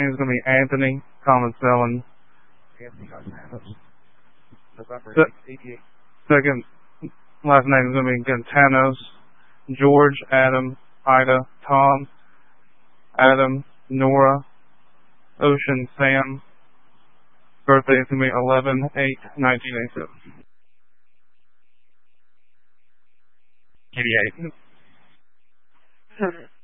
name is going to be Anthony Thomas Zellin. Second last name is going to be Gantanos. George, Adam, Ida, Tom, Adam, Nora, Ocean, Sam. Birthday is going to be 11/8/1987. 88.